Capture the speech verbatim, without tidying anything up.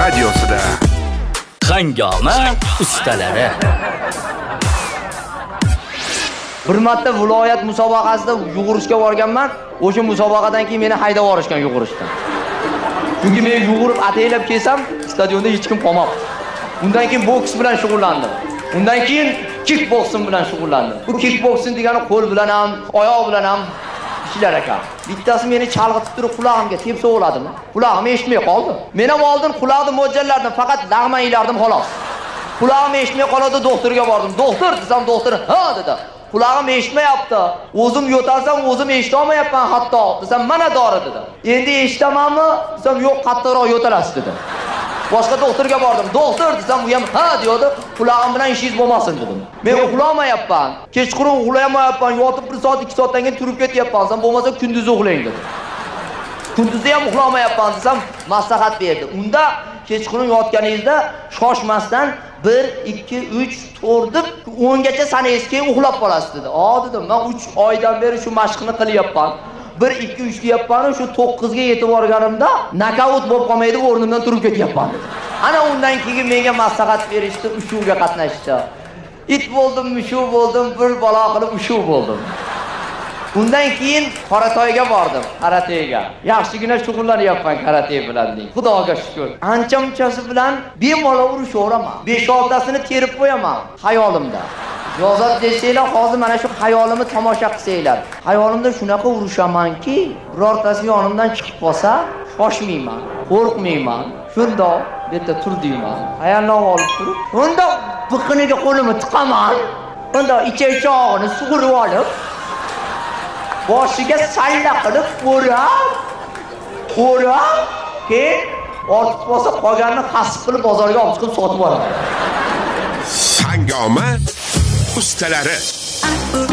radiosida. Hangoma ustalari. Bir marta viloyat musobaqasida yugurishga borganman. O'sha musobaqadan keyin meni haydab yuborishgan yugurishdan. Chunki men yugurib ataylab kelsam, stadionda hech kim qolmabdi. Undan keyin boks bilan shug'ullandim. Undan keyin kickboksing bilan shug'ullandim. Bu kickboksing degani qo'l bilan ham, oyoq bilan ham ishlar ekan. Bittasi meni chalg'itib turib qulog'imga tepsa o'ladimi? Qulog'im eshitmay qoldi. Men ham oldin qulog'imni mo'ljallardim, faqat lag'man ilardim xolos. Qulog'im eshitmay qoladi, doktorga bordim. Doktor desam, doktor ha dedi. Qulog'im eshitmayapti. O'zim yo'talsam o'zim eshita olmayapman hatto. Desam, mana dori dedi. Endi eshitamanmi? Desam, yo'q, qattiqroq yo'talasiz dedi. Boshqa doktorga bordim. Doktor desam, u ham ha deydi. Qulog'im bilan ishingiz bo'lmasin dedim. Men uxlamayapman. Kechqurun uxlamayapman. Yotib bir soat ikki soatdan keyin turib ketyapman. Desam, bo'lmasa kunduzi uxlang dedi. Kunduzi ham uxlamayapman desam, maslahat berdi. Unda kechqurun yotganingizda shoshmasdan bir, ikki, uch, to'rt deb o'n gacha sanaysiz keyin uxlab qolasiz dedi. "A" dedim, "Men uch oydan beri shu mashqni qilyapman. bir, ikki, uch deyapman, shu to'qqiz ga yetib borganimda nokaut bo'lib qolmaydi, o'rnimdan turib ketyapman" dedi. Ana undan keyin menga maslahat berishdi, ushuvga qatnashdi. It bo'ldim, mushuv bo'ldim, bir balo qilib ushuv bo'ldim. Undan keyin Qoratoyga bordim, karatega. Yaxshigina shug'ullanyapman karate bilan deng. Xudoga shukr. Ancha-munchasi bilan bemalol urushaveraman. besh oltasini terib qo'yaman xayolimda. Yozat desanglar, hozir mana shu xayolimni tomosha qilsanglar. Xayolimda shunaqa urushamanki, birortasi yonimdan chiqib qolsa, shoshmayman, qo'rqmayman. Shunda bu yerda tur deyman. Ayolni olib turib, unda biqiniga qo'limni tiqaman. Unda ichak-ichog'ini sug'urib olib, boshiga salla qilib qo'rab, qo'rab, keyin ortib qolsa qolganini hasib qilib bozorga olib chiqib sotib yuboraman. Hangoma ustalari.